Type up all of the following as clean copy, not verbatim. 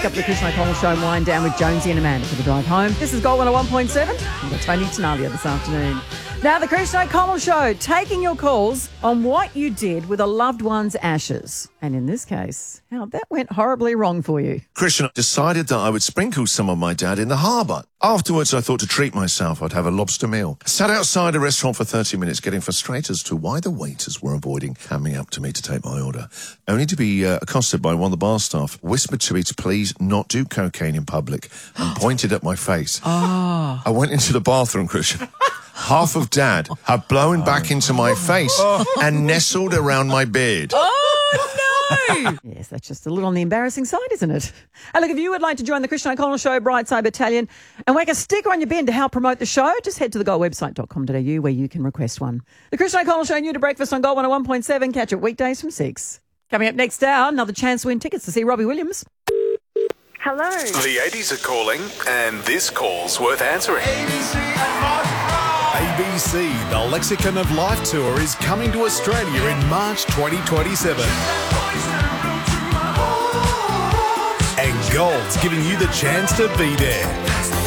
Up the Chris O'Connell Show and wind down with Jonesy and Amanda for the drive home. This is Gold 101.7. We've got Tony Tenalia this afternoon. Now, the Chris O'Connell Show, taking your calls on what you did with a loved one's ashes. And in this case, how that went horribly wrong for you. Christian decided that I would sprinkle some on my dad in the harbour. Afterwards, I thought to treat myself, I'd have a lobster meal. Sat outside a restaurant for 30 minutes getting frustrated as to why the waiters were avoiding coming up to me to take my order, only to be accosted by one of the bar staff, whispered to me to please not do cocaine in public, and pointed at my face. I went into the bathroom, Christian. Half of Dad had blown back into my face and nestled around my beard. Oh, no! Yes, that's just a little on the embarrassing side, isn't it? And look, if you would like to join the Christian O'Connell Show Brightside Battalion and whack a sticker on your bin to help promote the show, just head to the goldwebsite.com.au where you can request one. The Christian O'Connell Show, new to breakfast on Gold 101.7. Catch it weekdays from 6. Coming up next hour, another chance to win tickets to see Robbie Williams. Hello. The 80s are calling, and this call's worth answering. ABC, the Lexicon of Life Tour is coming to Australia in March 2027. And Gold's giving you the chance to be there.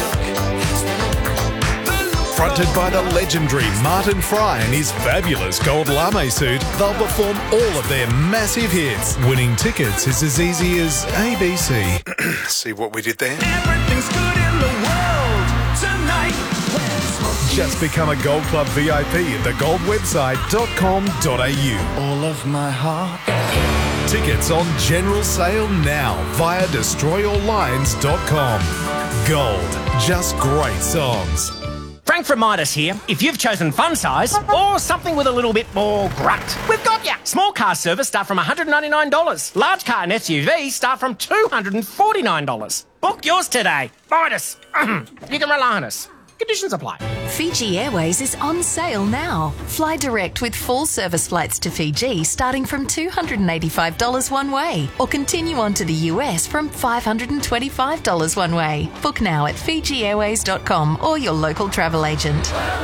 Fronted by the legendary Martin Fry and his fabulous gold lame suit, they'll perform all of their massive hits. Winning tickets is as easy as ABC. See what we did there? Everything's good in the world tonight. Just become a Gold Club VIP at thegoldwebsite.com.au. All of my heart. Tickets on general sale now via destroyyourlines.com. Gold, just great songs. Frank from Midas here. If you've chosen fun size or something with a little bit more grunt, we've got ya. Small car service start from $199. Large car and SUV start from $249. Book yours today. Midas. You can rely on us. Conditions apply. Fiji Airways is on sale now. Fly direct with full service flights to Fiji starting from $285 one way, or continue on to the US from $525 one way. Book now at FijiAirways.com or your local travel agent.